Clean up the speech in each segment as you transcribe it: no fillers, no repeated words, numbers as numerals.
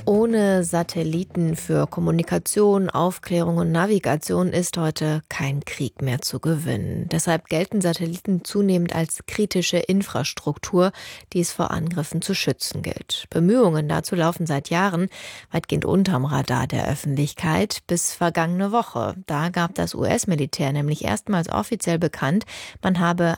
Ohne Satelliten für Kommunikation, Aufklärung und Navigation ist heute kein Krieg mehr zu gewinnen. Deshalb gelten Satelliten zunehmend als kritische Infrastruktur, die es vor Angriffen zu schützen gilt. Bemühungen dazu laufen seit Jahren, weitgehend unterm Radar der Öffentlichkeit, bis vergangene Woche. Da gab das US-Militär nämlich erstmals offiziell bekannt, man habe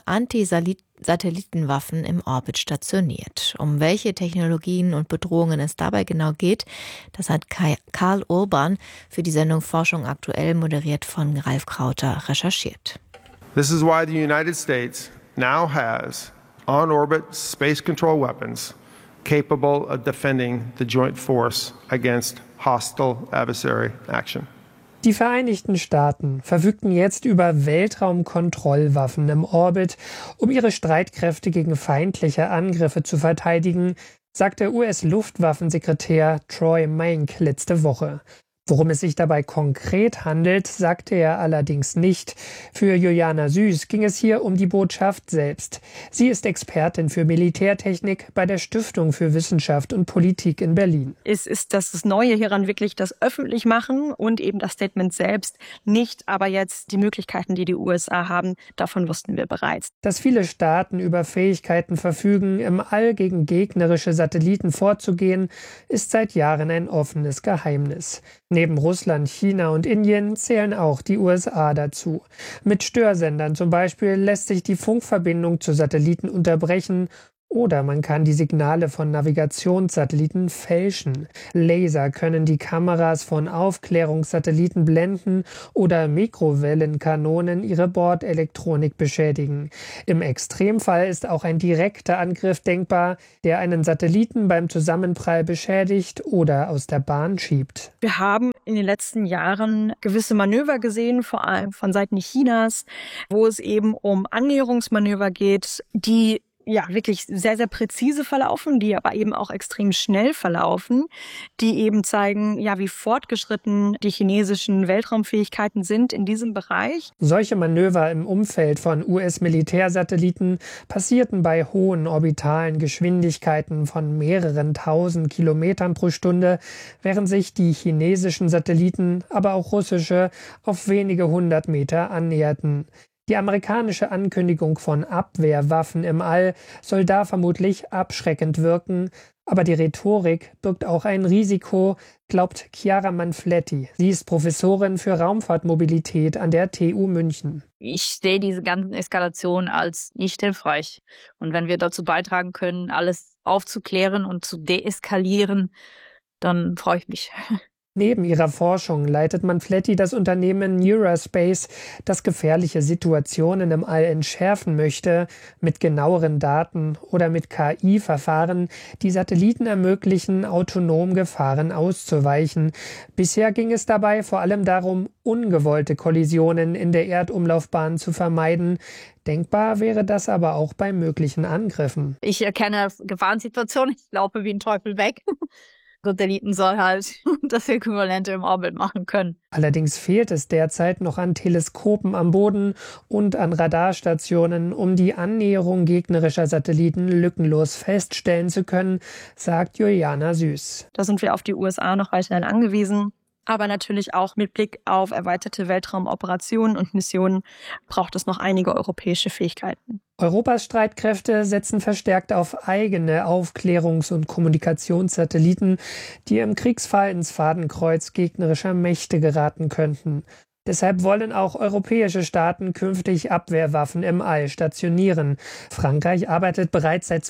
Anti-Satellitenwaffen im Orbit stationiert. Um welche Technologien und Bedrohungen es dabei genau geht, das hat Karl Urban für die Sendung Forschung aktuell, moderiert von Ralf Krauter, recherchiert. This is why the United States now has on-orbit space control weapons capable of defending the joint force against hostile adversary action. Die Vereinigten Staaten verfügten jetzt über Weltraumkontrollwaffen im Orbit, um ihre Streitkräfte gegen feindliche Angriffe zu verteidigen, sagte US-Luftwaffensekretär Troy Mank letzte Woche. Worum es sich dabei konkret handelt, sagte er allerdings nicht. Für Juliana Süß ging es hier um die Botschaft selbst. Sie ist Expertin für Militärtechnik bei der Stiftung für Wissenschaft und Politik in Berlin. Es ist das Neue hieran wirklich das öffentlich machen und eben das Statement selbst nicht, aber jetzt die Möglichkeiten, die die USA haben, davon wussten wir bereits. Dass viele Staaten über Fähigkeiten verfügen, im All gegen gegnerische Satelliten vorzugehen, ist seit Jahren ein offenes Geheimnis. Neben Russland, China und Indien zählen auch die USA dazu. Mit Störsendern zum Beispiel lässt sich die Funkverbindung zu Satelliten unterbrechen oder man kann die Signale von Navigationssatelliten fälschen. Laser können die Kameras von Aufklärungssatelliten blenden oder Mikrowellenkanonen ihre Bordelektronik beschädigen. Im Extremfall ist auch ein direkter Angriff denkbar, der einen Satelliten beim Zusammenprall beschädigt oder aus der Bahn schiebt. Wir haben in den letzten Jahren gewisse Manöver gesehen, vor allem von Seiten Chinas, wo es eben um Annäherungsmanöver geht, die wirklich sehr, sehr präzise verlaufen, die aber eben auch extrem schnell verlaufen, die eben zeigen, wie fortgeschritten die chinesischen Weltraumfähigkeiten sind in diesem Bereich. Solche Manöver im Umfeld von US-Militärsatelliten passierten bei hohen orbitalen Geschwindigkeiten von mehreren tausend Kilometern pro Stunde, während sich die chinesischen Satelliten, aber auch russische, auf wenige hundert Meter annäherten. Die amerikanische Ankündigung von Abwehrwaffen im All soll da vermutlich abschreckend wirken, aber die Rhetorik birgt auch ein Risiko, glaubt Chiara Manfletti. Sie ist Professorin für Raumfahrtmobilität an der TU München. Ich sehe diese ganzen Eskalationen als nicht hilfreich. Und wenn wir dazu beitragen können, alles aufzuklären und zu deeskalieren, dann freue ich mich. Neben ihrer Forschung leitet Manfletti das Unternehmen Neuraspace, das gefährliche Situationen im All entschärfen möchte, mit genaueren Daten oder mit KI-Verfahren, die Satelliten ermöglichen, autonom Gefahren auszuweichen. Bisher ging es dabei vor allem darum, ungewollte Kollisionen in der Erdumlaufbahn zu vermeiden. Denkbar wäre das aber auch bei möglichen Angriffen. Ich erkenne Gefahrensituationen, ich laufe wie ein Teufel weg. Satelliten soll halt das Äquivalente im Orbit machen können. Allerdings fehlt es derzeit noch an Teleskopen am Boden und an Radarstationen, um die Annäherung gegnerischer Satelliten lückenlos feststellen zu können, sagt Juliana Süß. Da sind wir auf die USA noch weiterhin angewiesen. Aber natürlich auch mit Blick auf erweiterte Weltraumoperationen und Missionen braucht es noch einige europäische Fähigkeiten. Europas Streitkräfte setzen verstärkt auf eigene Aufklärungs- und Kommunikationssatelliten, die im Kriegsfall ins Fadenkreuz gegnerischer Mächte geraten könnten. Deshalb wollen auch europäische Staaten künftig Abwehrwaffen im All stationieren. Frankreich arbeitet bereits seit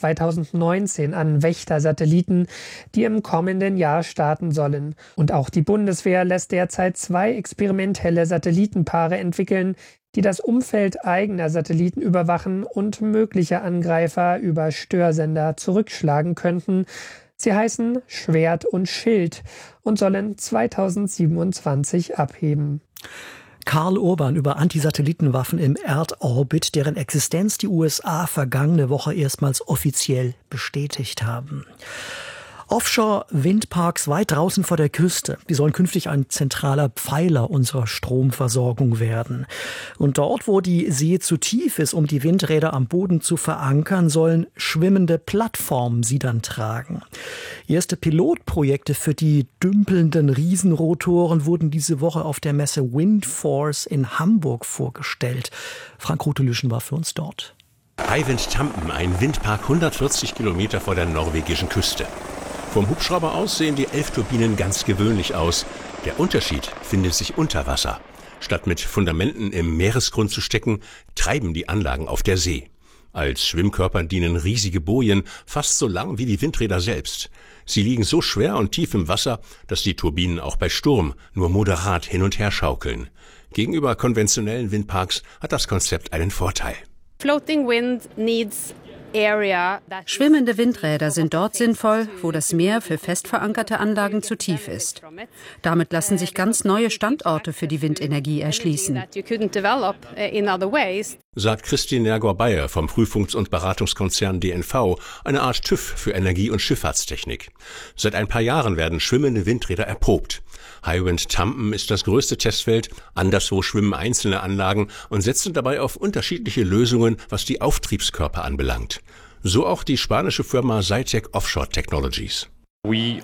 2019 an Wächter-Satelliten, die im kommenden Jahr starten sollen. Und auch die Bundeswehr lässt derzeit 2 experimentelle Satellitenpaare entwickeln, die das Umfeld eigener Satelliten überwachen und mögliche Angreifer über Störsender zurückschlagen könnten. Sie heißen Schwert und Schild und sollen 2027 abheben. Karl Urban über Antisatellitenwaffen im Erdorbit, deren Existenz die USA vergangene Woche erstmals offiziell bestätigt haben. Offshore-Windparks weit draußen vor der Küste, die sollen künftig ein zentraler Pfeiler unserer Stromversorgung werden. Und dort, wo die See zu tief ist, um die Windräder am Boden zu verankern, sollen schwimmende Plattformen sie dann tragen. Erste Pilotprojekte für die dümpelnden Riesenrotoren wurden diese Woche auf der Messe Windforce in Hamburg vorgestellt. Frank Rutelüschen war für uns dort. Hywind Tampen, ein Windpark 140 Kilometer vor der norwegischen Küste. Vom Hubschrauber aus sehen die 11 Turbinen ganz gewöhnlich aus. Der Unterschied findet sich unter Wasser. Statt mit Fundamenten im Meeresgrund zu stecken, treiben die Anlagen auf der See. Als Schwimmkörper dienen riesige Bojen, fast so lang wie die Windräder selbst. Sie liegen so schwer und tief im Wasser, dass die Turbinen auch bei Sturm nur moderat hin und her schaukeln. Gegenüber konventionellen Windparks hat das Konzept einen Vorteil. Floating wind needs Schwimmende Windräder sind dort sinnvoll, wo das Meer für fest verankerte Anlagen zu tief ist. Damit lassen sich ganz neue Standorte für die Windenergie erschließen, sagt Christine Nergor-Beyer vom Prüfungs- und Beratungskonzern DNV, eine Art TÜV für Energie- und Schifffahrtstechnik. Seit ein paar Jahren werden schwimmende Windräder erprobt. Hywind Tampen ist das größte Testfeld, anderswo schwimmen einzelne Anlagen und setzen dabei auf unterschiedliche Lösungen, was die Auftriebskörper anbelangt. So auch die spanische Firma Zytec Offshore Technologies. Wir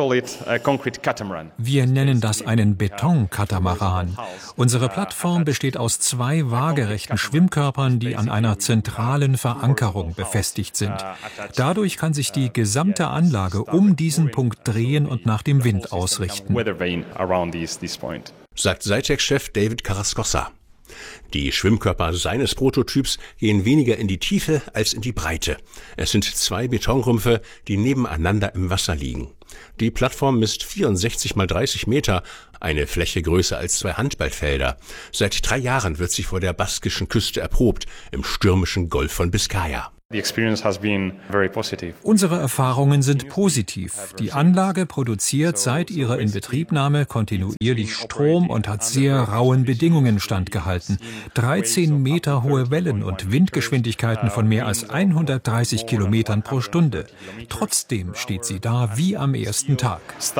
nennen das einen Betonkatamaran. Unsere Plattform besteht aus 2 waagerechten Schwimmkörpern, die an einer zentralen Verankerung befestigt sind. Dadurch kann sich die gesamte Anlage um diesen Punkt drehen und nach dem Wind ausrichten, sagt Zytec-Chef David Carrascosa. Die Schwimmkörper seines Prototyps gehen weniger in die Tiefe als in die Breite. Es sind 2 Betonrümpfe, die nebeneinander im Wasser liegen. Die Plattform misst 64 mal 30 Meter, eine Fläche größer als 2 Handballfelder. Seit 3 Jahren wird sie vor der baskischen Küste erprobt, im stürmischen Golf von Biscaya. Unsere Erfahrungen sind positiv. Die Anlage produziert seit ihrer Inbetriebnahme kontinuierlich Strom und hat sehr rauen Bedingungen standgehalten. 13 Meter hohe Wellen und Windgeschwindigkeiten von mehr als 130 Kilometern pro Stunde. Trotzdem steht sie da wie am ersten Tag.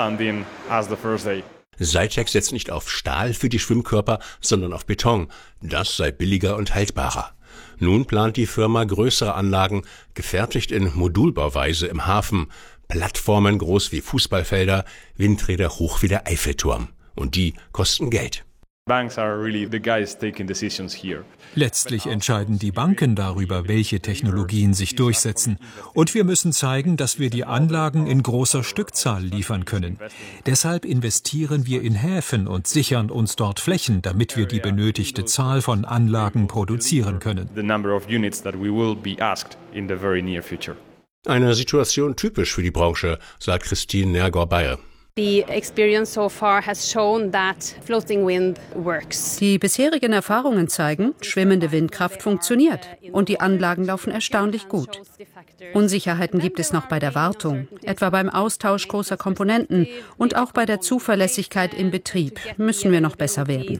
Zytec setzt nicht auf Stahl für die Schwimmkörper, sondern auf Beton. Das sei billiger und haltbarer. Nun plant die Firma größere Anlagen, gefertigt in Modulbauweise im Hafen, Plattformen groß wie Fußballfelder, Windräder hoch wie der Eiffelturm. Und die kosten Geld. Letztlich entscheiden die Banken darüber, welche Technologien sich durchsetzen. Und wir müssen zeigen, dass wir die Anlagen in großer Stückzahl liefern können. Deshalb investieren wir in Häfen und sichern uns dort Flächen, damit wir die benötigte Zahl von Anlagen produzieren können. Eine Situation typisch für die Branche, sagt Christine Nergor-Beyer. Die bisherigen Erfahrungen zeigen, schwimmende Windkraft funktioniert und die Anlagen laufen erstaunlich gut. Unsicherheiten gibt es noch bei der Wartung, etwa beim Austausch großer Komponenten und auch bei der Zuverlässigkeit im Betrieb müssen wir noch besser werden.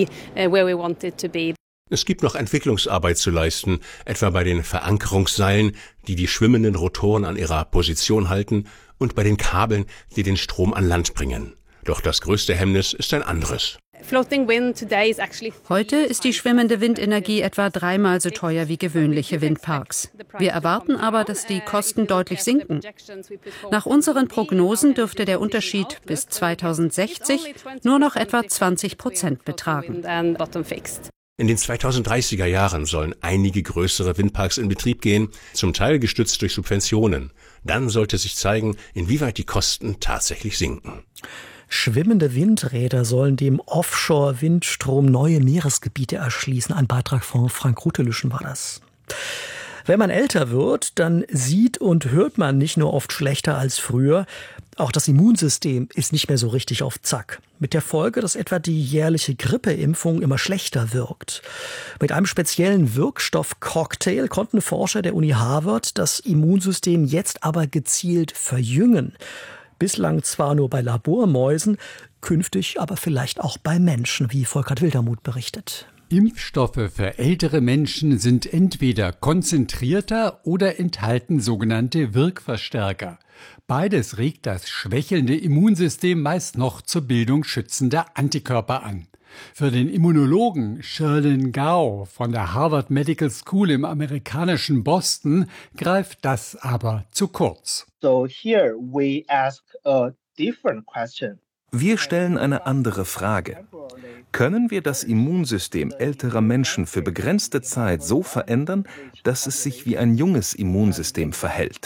Es gibt noch Entwicklungsarbeit zu leisten, etwa bei den Verankerungsseilen, die die schwimmenden Rotoren an ihrer Position halten, und bei den Kabeln, die den Strom an Land bringen. Doch das größte Hemmnis ist ein anderes. Heute ist die schwimmende Windenergie etwa 3-mal so teuer wie gewöhnliche Windparks. Wir erwarten aber, dass die Kosten deutlich sinken. Nach unseren Prognosen dürfte der Unterschied bis 2060 nur noch etwa 20% betragen. In den 2030er Jahren sollen einige größere Windparks in Betrieb gehen, zum Teil gestützt durch Subventionen. Dann sollte sich zeigen, inwieweit die Kosten tatsächlich sinken. Schwimmende Windräder sollen dem Offshore-Windstrom neue Meeresgebiete erschließen. Ein Beitrag von Frank Rutelüschen war das. Wenn man älter wird, dann sieht und hört man nicht nur oft schlechter als früher. Auch das Immunsystem ist nicht mehr so richtig auf Zack. Mit der Folge, dass etwa die jährliche Grippeimpfung immer schlechter wirkt. Mit einem speziellen Wirkstoffcocktail konnten Forscher der Uni Harvard das Immunsystem jetzt aber gezielt verjüngen. Bislang zwar nur bei Labormäusen, künftig aber vielleicht auch bei Menschen, wie Volkert Wildermuth berichtet. Impfstoffe für ältere Menschen sind entweder konzentrierter oder enthalten sogenannte Wirkverstärker. Beides regt das schwächelnde Immunsystem meist noch zur Bildung schützender Antikörper an. Für den Immunologen Sherlyn Gao von der Harvard Medical School im amerikanischen Boston greift das aber zu kurz. So here we ask a different question. Wir stellen eine andere Frage. Können wir das Immunsystem älterer Menschen für begrenzte Zeit so verändern, dass es sich wie ein junges Immunsystem verhält?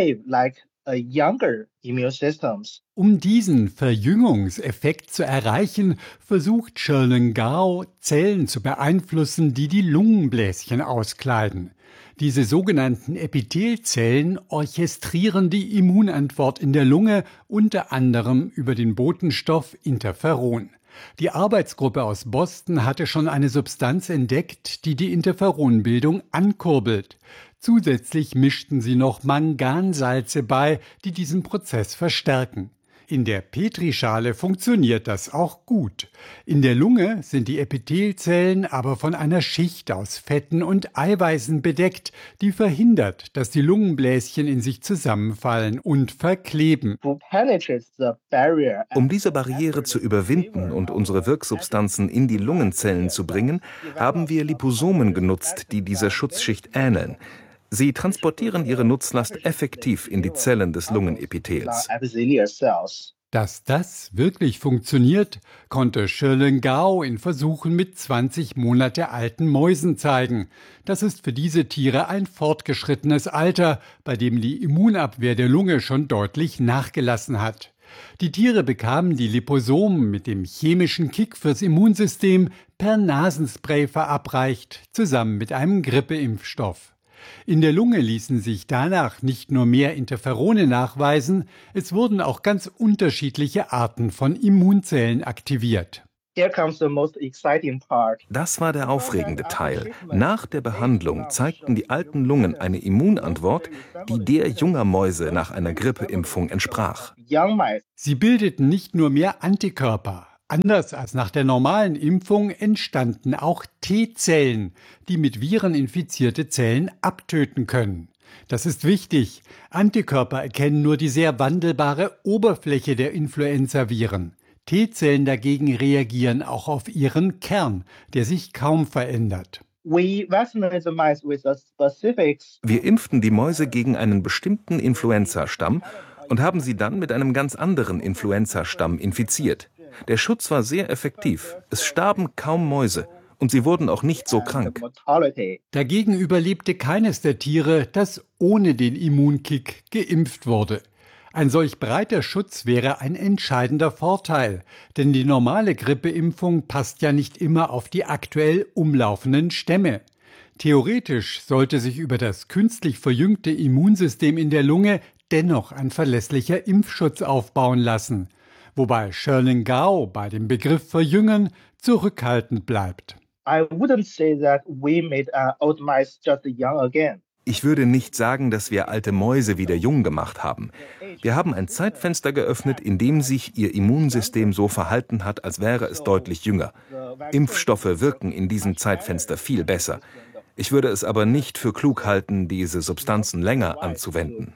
Um diesen Verjüngungseffekt zu erreichen, versucht Sherlyn Gao, Zellen zu beeinflussen, die die Lungenbläschen auskleiden. Diese sogenannten Epithelzellen orchestrieren die Immunantwort in der Lunge, unter anderem über den Botenstoff Interferon. Die Arbeitsgruppe aus Boston hatte schon eine Substanz entdeckt, die die Interferonbildung ankurbelt. Zusätzlich mischten sie noch Mangansalze bei, die diesen Prozess verstärken. In der Petrischale funktioniert das auch gut. In der Lunge sind die Epithelzellen aber von einer Schicht aus Fetten und Eiweißen bedeckt, die verhindert, dass die Lungenbläschen in sich zusammenfallen und verkleben. Um diese Barriere zu überwinden und unsere Wirksubstanzen in die Lungenzellen zu bringen, haben wir Liposomen genutzt, die dieser Schutzschicht ähneln. Sie transportieren ihre Nutzlast effektiv in die Zellen des Lungenepithels. Dass das wirklich funktioniert, konnte Sherlyn Gao in Versuchen mit 20 Monate alten Mäusen zeigen. Das ist für diese Tiere ein fortgeschrittenes Alter, bei dem die Immunabwehr der Lunge schon deutlich nachgelassen hat. Die Tiere bekamen die Liposomen mit dem chemischen Kick fürs Immunsystem per Nasenspray verabreicht, zusammen mit einem Grippeimpfstoff. In der Lunge ließen sich danach nicht nur mehr Interferone nachweisen, es wurden auch ganz unterschiedliche Arten von Immunzellen aktiviert. Das war der aufregende Teil. Nach der Behandlung zeigten die alten Lungen eine Immunantwort, die der junger Mäuse nach einer Grippeimpfung entsprach. Sie bildeten nicht nur mehr Antikörper. Anders als nach der normalen Impfung entstanden auch T-Zellen, die mit Viren infizierte Zellen abtöten können. Das ist wichtig. Antikörper erkennen nur die sehr wandelbare Oberfläche der Influenzaviren. T-Zellen dagegen reagieren auch auf ihren Kern, der sich kaum verändert. Wir impften die Mäuse gegen einen bestimmten Influenzastamm und haben sie dann mit einem ganz anderen Influenzastamm infiziert. Der Schutz war sehr effektiv. Es starben kaum Mäuse und sie wurden auch nicht so krank. Dagegen überlebte keines der Tiere, das ohne den Immunkick geimpft wurde. Ein solch breiter Schutz wäre ein entscheidender Vorteil, denn die normale Grippeimpfung passt ja nicht immer auf die aktuell umlaufenden Stämme. Theoretisch sollte sich über das künstlich verjüngte Immunsystem in der Lunge dennoch ein verlässlicher Impfschutz aufbauen lassen. Wobei Sherlyn Gao bei dem Begriff Verjüngen zurückhaltend bleibt. Ich würde nicht sagen, dass wir alte Mäuse wieder jung gemacht haben. Wir haben ein Zeitfenster geöffnet, in dem sich ihr Immunsystem so verhalten hat, als wäre es deutlich jünger. Impfstoffe wirken in diesem Zeitfenster viel besser. Ich würde es aber nicht für klug halten, diese Substanzen länger anzuwenden.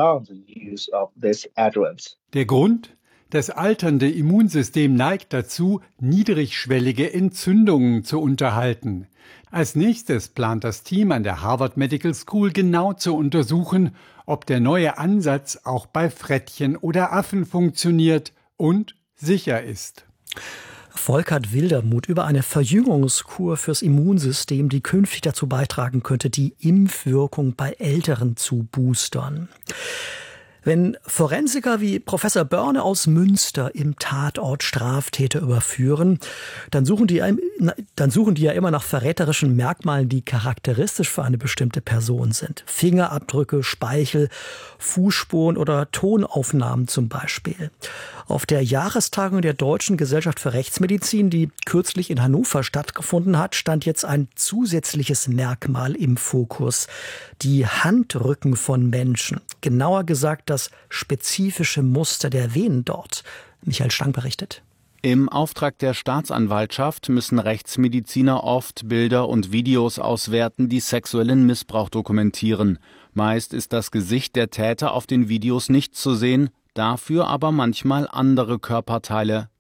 Der Grund? Das alternde Immunsystem neigt dazu, niedrigschwellige Entzündungen zu unterhalten. Als nächstes plant das Team an der Harvard Medical School genau zu untersuchen, ob der neue Ansatz auch bei Frettchen oder Affen funktioniert und sicher ist. Volkert Wildermuth über eine Verjüngungskur fürs Immunsystem, die künftig dazu beitragen könnte, die Impfwirkung bei Älteren zu boostern. Wenn Forensiker wie Professor Börne aus Münster im Tatort Straftäter überführen, dann suchen die ja immer nach verräterischen Merkmalen, die charakteristisch für eine bestimmte Person sind. Fingerabdrücke, Speichel, Fußspuren oder Tonaufnahmen zum Beispiel. Auf der Jahrestagung der Deutschen Gesellschaft für Rechtsmedizin, die kürzlich in Hannover stattgefunden hat, stand jetzt ein zusätzliches Merkmal im Fokus. Die Handrücken von Menschen. Genauer gesagt das spezifische Muster der Venen dort. Michael Stang berichtet. Im Auftrag der Staatsanwaltschaft müssen Rechtsmediziner oft Bilder und Videos auswerten, die sexuellen Missbrauch dokumentieren. Meist ist das Gesicht der Täter auf den Videos nicht zu sehen, dafür aber manchmal andere Körperteile,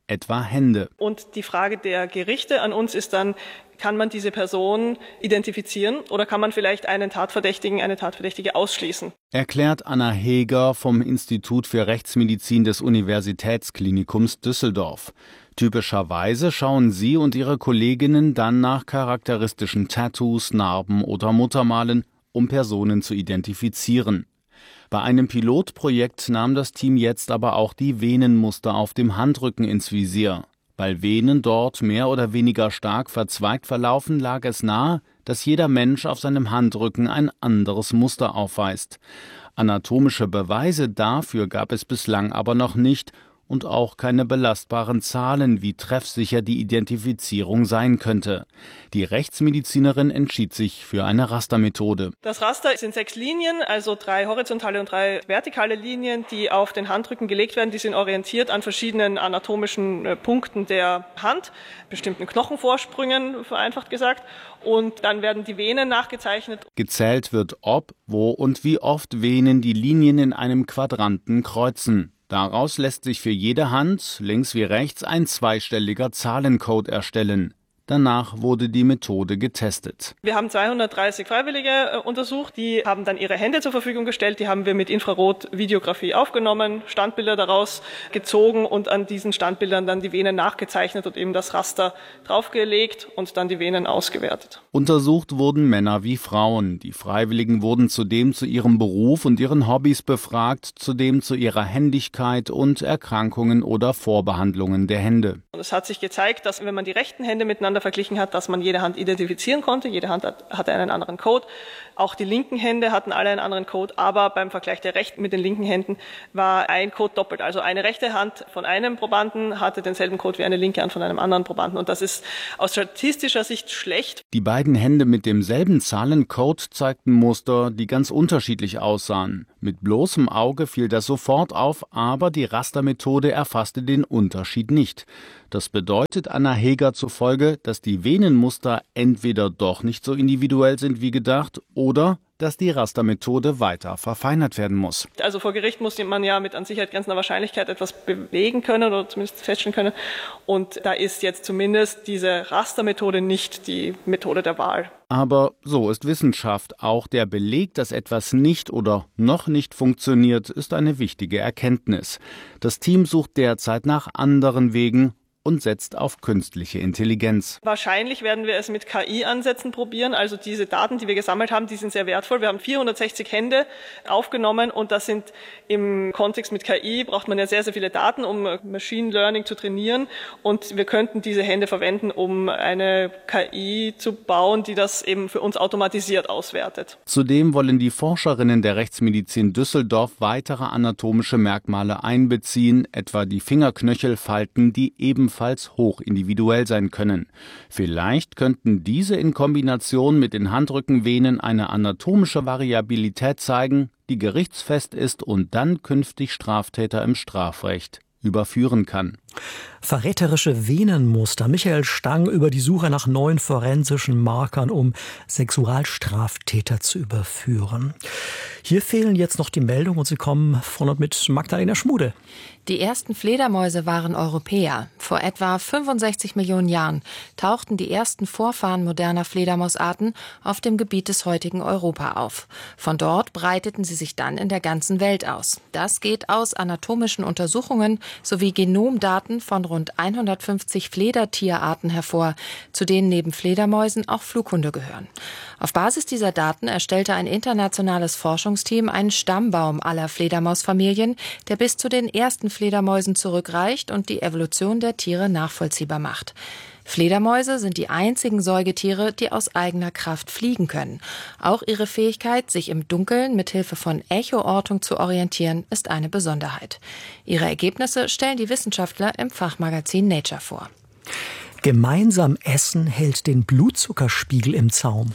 etwa Hände. Und die Frage der Gerichte an uns ist dann, kann man diese Person identifizieren oder kann man vielleicht einen Tatverdächtigen, eine Tatverdächtige ausschließen? Erklärt Anna Heger vom Institut für Rechtsmedizin des Universitätsklinikums Düsseldorf. Typischerweise schauen sie und ihre Kolleginnen dann nach charakteristischen Tattoos, Narben oder Muttermalen, um Personen zu identifizieren. Bei einem Pilotprojekt nahm das Team jetzt aber auch die Venenmuster auf dem Handrücken ins Visier. Weil Venen dort mehr oder weniger stark verzweigt verlaufen, lag es nahe, dass jeder Mensch auf seinem Handrücken ein anderes Muster aufweist. Anatomische Beweise dafür gab es bislang aber noch nicht und auch keine belastbaren Zahlen, wie treffsicher die Identifizierung sein könnte. Die Rechtsmedizinerin entschied sich für eine Rastermethode. Das Raster sind 6 Linien, also 3 horizontale und 3 vertikale Linien, die auf den Handrücken gelegt werden. Die sind orientiert an verschiedenen anatomischen Punkten der Hand, bestimmten Knochenvorsprüngen, vereinfacht gesagt. Und dann werden die Venen nachgezeichnet. Gezählt wird, ob, wo und wie oft Venen die Linien in einem Quadranten kreuzen. Daraus lässt sich für jede Hand, links wie rechts, ein zweistelliger Zahlencode erstellen. Danach wurde die Methode getestet. Wir haben 230 Freiwillige untersucht, die haben dann ihre Hände zur Verfügung gestellt, die haben wir mit Infrarot-Videografie aufgenommen, Standbilder daraus gezogen und an diesen Standbildern dann die Venen nachgezeichnet und eben das Raster draufgelegt und dann die Venen ausgewertet. Untersucht wurden Männer wie Frauen. Die Freiwilligen wurden zudem zu ihrem Beruf und ihren Hobbys befragt, zudem zu ihrer Händigkeit und Erkrankungen oder Vorbehandlungen der Hände. Und es hat sich gezeigt, dass wenn man die rechten Hände miteinander verglichen hat, dass man jede Hand identifizieren konnte. Jede Hand hatte einen anderen Code. Auch die linken Hände hatten alle einen anderen Code, aber beim Vergleich der rechten mit den linken Händen war ein Code doppelt. Also eine rechte Hand von einem Probanden hatte denselben Code wie eine linke Hand von einem anderen Probanden. Und das ist aus statistischer Sicht schlecht. Die beiden Hände mit demselben Zahlencode zeigten Muster, die ganz unterschiedlich aussahen. Mit bloßem Auge fiel das sofort auf, aber die Rastermethode erfasste den Unterschied nicht. Das bedeutet Anna Heger zufolge, dass die Venenmuster entweder doch nicht so individuell sind wie gedacht oder dass die Rastermethode weiter verfeinert werden muss. Also vor Gericht muss man ja mit an Sicherheit grenzender Wahrscheinlichkeit etwas bewegen können oder zumindest feststellen können. Und da ist jetzt zumindest diese Rastermethode nicht die Methode der Wahl. Aber so ist Wissenschaft. Auch der Beleg, dass etwas nicht oder noch nicht funktioniert, ist eine wichtige Erkenntnis. Das Team sucht derzeit nach anderen Wegen und setzt auf künstliche Intelligenz. Wahrscheinlich werden wir es mit KI-Ansätzen probieren. Also diese Daten, die wir gesammelt haben, die sind sehr wertvoll. Wir haben 460 Hände aufgenommen und das sind im Kontext mit KI, braucht man ja sehr, sehr viele Daten, um Machine Learning zu trainieren. Und wir könnten diese Hände verwenden, um eine KI zu bauen, die das eben für uns automatisiert auswertet. Zudem wollen die Forscherinnen der Rechtsmedizin Düsseldorf weitere anatomische Merkmale einbeziehen, etwa die Fingerknöchelfalten, die ebenfalls hoch individuell sein können. Vielleicht könnten diese in Kombination mit den Handrückenvenen eine anatomische Variabilität zeigen, die gerichtsfest ist und dann künftig Straftäter im Strafrecht überführen kann. Verräterische Venenmuster. Michael Stang über die Suche nach neuen forensischen Markern, um Sexualstraftäter zu überführen. Hier fehlen jetzt noch die Meldungen und sie kommen von und mit Magdalena Schmude. Die ersten Fledermäuse waren Europäer. Vor etwa 65 Millionen Jahren tauchten die ersten Vorfahren moderner Fledermausarten auf dem Gebiet des heutigen Europa auf. Von dort breiteten sie sich dann in der ganzen Welt aus. Das geht aus anatomischen Untersuchungen sowie Genomdaten von rund 150 Fledertierarten hervor, zu denen neben Fledermäusen auch Flughunde gehören. Auf Basis dieser Daten erstellte ein internationales Forschungsteam einen Stammbaum aller Fledermausfamilien, der bis zu den ersten Fledermäusen zurückreicht und die Evolution der Tiere nachvollziehbar macht. Fledermäuse sind die einzigen Säugetiere, die aus eigener Kraft fliegen können. Auch ihre Fähigkeit, sich im Dunkeln mit Hilfe von Echoortung zu orientieren, ist eine Besonderheit. Ihre Ergebnisse stellen die Wissenschaftler im Fachmagazin Nature vor. Gemeinsam essen hält den Blutzuckerspiegel im Zaum.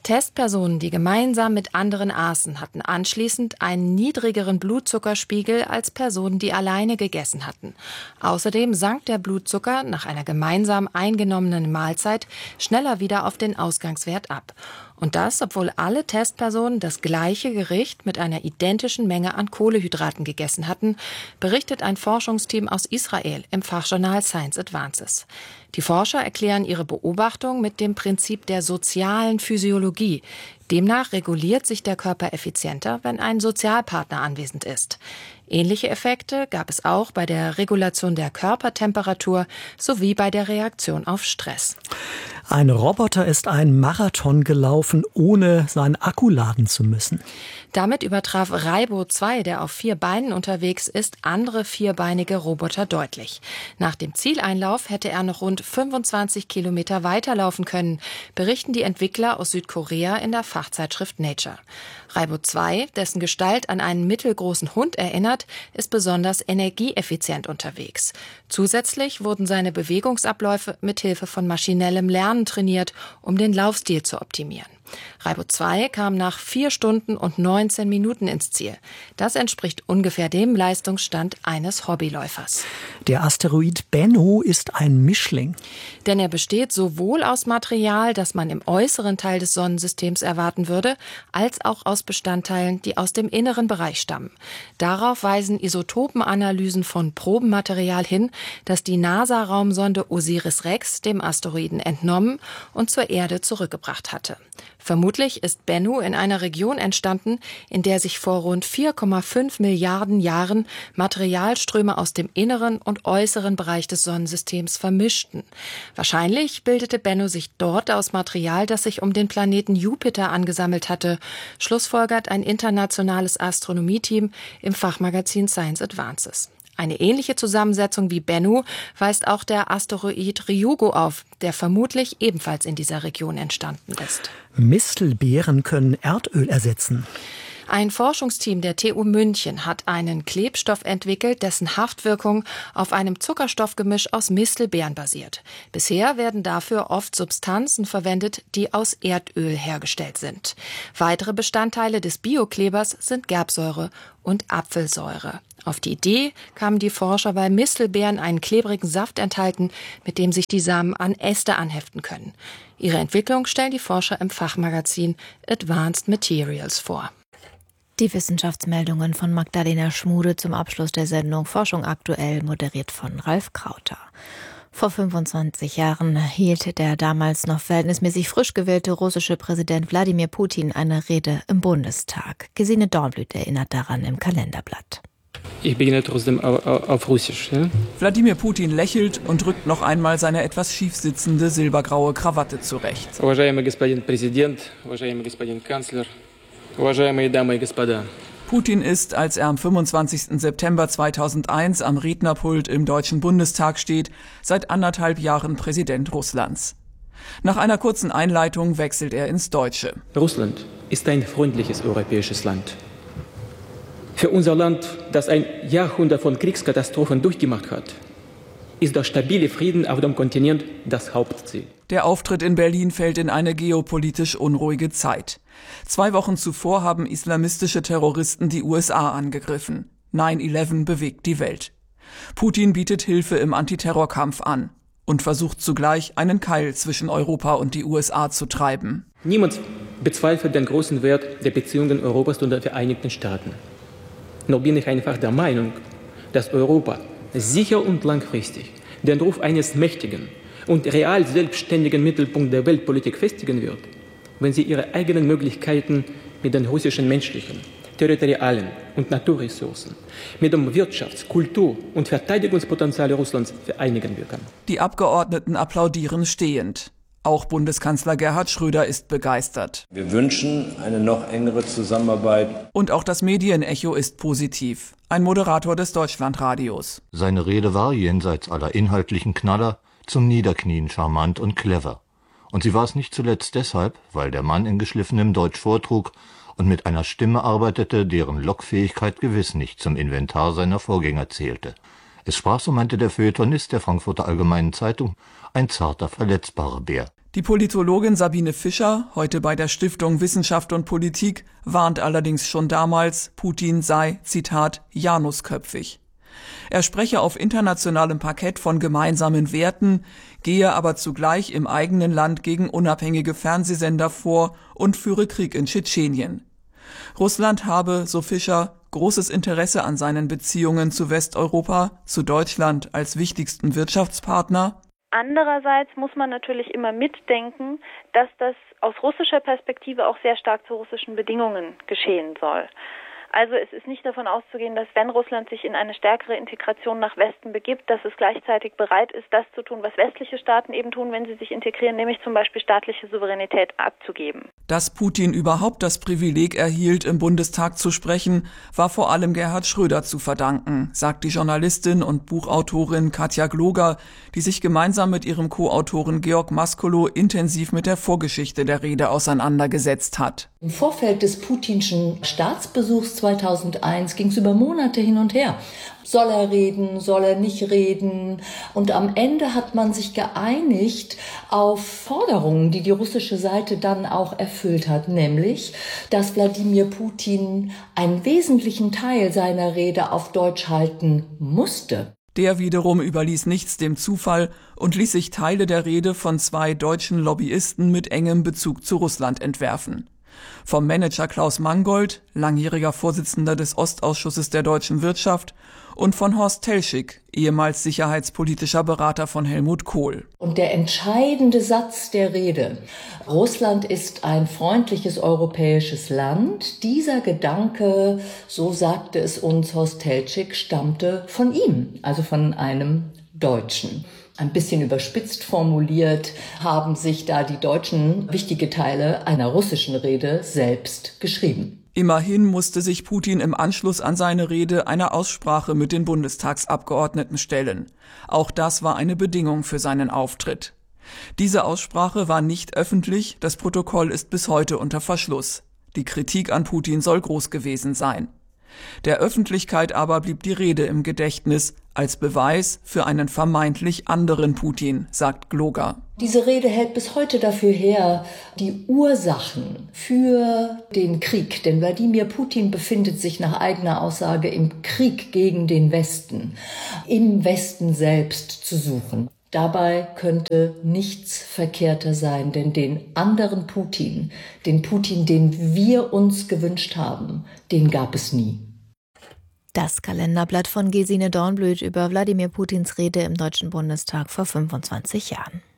Testpersonen, die gemeinsam mit anderen aßen, hatten anschließend einen niedrigeren Blutzuckerspiegel als Personen, die alleine gegessen hatten. Außerdem sank der Blutzucker nach einer gemeinsam eingenommenen Mahlzeit schneller wieder auf den Ausgangswert ab. Und das, obwohl alle Testpersonen das gleiche Gericht mit einer identischen Menge an Kohlenhydraten gegessen hatten, berichtet ein Forschungsteam aus Israel im Fachjournal Science Advances. Die Forscher erklären ihre Beobachtung mit dem Prinzip der sozialen Physiologie. Demnach reguliert sich der Körper effizienter, wenn ein Sozialpartner anwesend ist. Ähnliche Effekte gab es auch bei der Regulation der Körpertemperatur sowie bei der Reaktion auf Stress. Ein Roboter ist einen Marathon gelaufen, ohne seinen Akku laden zu müssen. Damit übertraf Raibo 2, der auf 4 Beinen unterwegs ist, andere vierbeinige Roboter deutlich. Nach dem Zieleinlauf hätte er noch rund 25 Kilometer weiterlaufen können, berichten die Entwickler aus Südkorea in der Fachzeitschrift Nature. Raibo 2, dessen Gestalt an einen mittelgroßen Hund erinnert, ist besonders energieeffizient unterwegs. Zusätzlich wurden seine Bewegungsabläufe mit Hilfe von maschinellem Lernen trainiert, um den Laufstil zu optimieren. Raibo 2 kam nach 4 Stunden und 19 Minuten ins Ziel. Das entspricht ungefähr dem Leistungsstand eines Hobbyläufers. Der Asteroid Bennu ist ein Mischling. Denn er besteht sowohl aus Material, das man im äußeren Teil des Sonnensystems erwarten würde, als auch aus Bestandteilen, die aus dem inneren Bereich stammen. Darauf weisen Isotopenanalysen von Probenmaterial hin, das die NASA-Raumsonde OSIRIS-REx dem Asteroiden entnommen und zur Erde zurückgebracht hatte. Vermutlich ist Bennu in einer Region entstanden, in der sich vor rund 4,5 Milliarden Jahren Materialströme aus dem inneren und äußeren Bereich des Sonnensystems vermischten. Wahrscheinlich bildete Bennu sich dort aus Material, das sich um den Planeten Jupiter angesammelt hatte, schlussfolgert ein internationales Astronomieteam im Fachmagazin Science Advances. Eine ähnliche Zusammensetzung wie Bennu weist auch der Asteroid Ryugu auf, der vermutlich ebenfalls in dieser Region entstanden ist. Mistelbeeren können Erdöl ersetzen. Ein Forschungsteam der TU München hat einen Klebstoff entwickelt, dessen Haftwirkung auf einem Zuckerstoffgemisch aus Mistelbeeren basiert. Bisher werden dafür oft Substanzen verwendet, die aus Erdöl hergestellt sind. Weitere Bestandteile des Bioklebers sind Gerbsäure und Apfelsäure. Auf die Idee kamen die Forscher, weil Mistelbeeren einen klebrigen Saft enthalten, mit dem sich die Samen an Äste anheften können. Ihre Entwicklung stellen die Forscher im Fachmagazin Advanced Materials vor. Die Wissenschaftsmeldungen von Magdalena Schmude zum Abschluss der Sendung Forschung aktuell, moderiert von Ralf Krauter. Vor 25 Jahren hielt der damals noch verhältnismäßig frisch gewählte russische Präsident Wladimir Putin eine Rede im Bundestag. Gesine Dornblüt erinnert daran im Kalenderblatt. Ich beginne trotzdem auf Russisch. Ja? Wladimir Putin lächelt und rückt noch einmal seine etwas schief sitzende silbergraue Krawatte zurecht. Уважаемый господин Präsident, уважаемый господин Kanzler, уважаемые дамы и господа. Putin ist, als er am 25. September 2001 am Rednerpult im Deutschen Bundestag steht, seit 1,5 Jahren Präsident Russlands. Nach einer kurzen Einleitung wechselt er ins Deutsche. Russland ist ein freundliches europäisches Land. Für unser Land, das ein Jahrhundert von Kriegskatastrophen durchgemacht hat, ist der stabile Frieden auf dem Kontinent das Hauptziel. Der Auftritt in Berlin fällt in eine geopolitisch unruhige Zeit. 2 Wochen zuvor haben islamistische Terroristen die USA angegriffen. 9/11 bewegt die Welt. Putin bietet Hilfe im Antiterrorkampf an und versucht zugleich, einen Keil zwischen Europa und die USA zu treiben. Niemand bezweifelt den großen Wert der Beziehungen Europas und der Vereinigten Staaten. Nur bin ich einfach der Meinung, dass Europa sicher und langfristig den Ruf eines mächtigen und real selbstständigen Mittelpunkt der Weltpolitik festigen wird, wenn sie ihre eigenen Möglichkeiten mit den russischen menschlichen, territorialen und Naturressourcen, mit dem Wirtschafts-, Kultur- und Verteidigungspotenzial Russlands vereinigen wir können. Die Abgeordneten applaudieren stehend. Auch Bundeskanzler Gerhard Schröder ist begeistert. Wir wünschen eine noch engere Zusammenarbeit. Und auch das Medienecho ist positiv. Ein Moderator des Deutschlandradios. Seine Rede war jenseits aller inhaltlichen Knaller zum Niederknien charmant und clever. Und sie war es nicht zuletzt deshalb, weil der Mann in geschliffenem Deutsch vortrug und mit einer Stimme arbeitete, deren Lockfähigkeit gewiss nicht zum Inventar seiner Vorgänger zählte. Es sprach, so meinte der Feuilletonist der Frankfurter Allgemeinen Zeitung, ein zarter, verletzbarer Bär. Die Politologin Sabine Fischer, heute bei der Stiftung Wissenschaft und Politik, warnt allerdings schon damals, Putin sei, Zitat, janusköpfig. Er spreche auf internationalem Parkett von gemeinsamen Werten, gehe aber zugleich im eigenen Land gegen unabhängige Fernsehsender vor und führe Krieg in Tschetschenien. Russland habe, so Fischer, großes Interesse an seinen Beziehungen zu Westeuropa, zu Deutschland als wichtigsten Wirtschaftspartner. Andererseits muss man natürlich immer mitdenken, dass das aus russischer Perspektive auch sehr stark zu russischen Bedingungen geschehen soll. Also es ist nicht davon auszugehen, dass wenn Russland sich in eine stärkere Integration nach Westen begibt, dass es gleichzeitig bereit ist, das zu tun, was westliche Staaten eben tun, wenn sie sich integrieren, nämlich zum Beispiel staatliche Souveränität abzugeben. Dass Putin überhaupt das Privileg erhielt, im Bundestag zu sprechen, war vor allem Gerhard Schröder zu verdanken, sagt die Journalistin und Buchautorin Katja Gloger, die sich gemeinsam mit ihrem Co-Autoren Georg Maskolo intensiv mit der Vorgeschichte der Rede auseinandergesetzt hat. Im Vorfeld des putinschen Staatsbesuchs 2001 ging es über Monate hin und her. Soll er reden, soll er nicht reden? Und am Ende hat man sich geeinigt auf Forderungen, die die russische Seite dann auch erfüllt hat, nämlich, dass Wladimir Putin einen wesentlichen Teil seiner Rede auf Deutsch halten musste. Der wiederum überließ nichts dem Zufall und ließ sich Teile der Rede von 2 deutschen Lobbyisten mit engem Bezug zu Russland entwerfen. Vom Manager Klaus Mangold, langjähriger Vorsitzender des Ostausschusses der deutschen Wirtschaft, und von Horst Telschik, ehemals sicherheitspolitischer Berater von Helmut Kohl. Und der entscheidende Satz der Rede: Russland ist ein freundliches europäisches Land. Dieser Gedanke, so sagte es uns Horst Telschik, stammte von ihm, also von einem Deutschen. Ein bisschen überspitzt formuliert haben sich da die Deutschen wichtige Teile einer russischen Rede selbst geschrieben. Immerhin musste sich Putin im Anschluss an seine Rede einer Aussprache mit den Bundestagsabgeordneten stellen. Auch das war eine Bedingung für seinen Auftritt. Diese Aussprache war nicht öffentlich, das Protokoll ist bis heute unter Verschluss. Die Kritik an Putin soll groß gewesen sein. Der Öffentlichkeit aber blieb die Rede im Gedächtnis als Beweis für einen vermeintlich anderen Putin, sagt Gloger. Diese Rede hält bis heute dafür her, die Ursachen für den Krieg, denn Wladimir Putin befindet sich nach eigener Aussage im Krieg gegen den Westen, im Westen selbst zu suchen. Dabei könnte nichts verkehrter sein, denn den anderen Putin, den Putin, den wir uns gewünscht haben, den gab es nie. Das Kalenderblatt von Gesine Dornblüt über Wladimir Putins Rede im Deutschen Bundestag vor 25 Jahren.